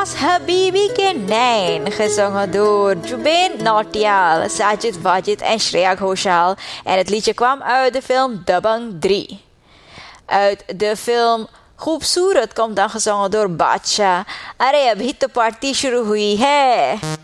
was Habibi ke Nain, gezongen door Jubin Nautiyal, Sajid Wajid en Shreya Ghoshal. En het liedje kwam uit de film Dabangg 3. Uit de film Khoobsurat komt dan gezongen door Badshah. Arey, abhi to party shuru hui hai.